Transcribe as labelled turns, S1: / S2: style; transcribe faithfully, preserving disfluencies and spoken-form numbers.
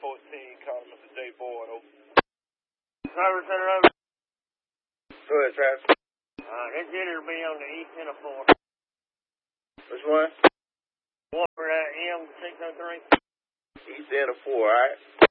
S1: fourteen, calling Mister J. Boyd, over.
S2: Service center over.
S1: Go ahead, Travis.
S2: Uh, this hitter will be on the east end of four.
S1: Which one?
S2: One for uh, M six oh three.
S1: East end of four, alright?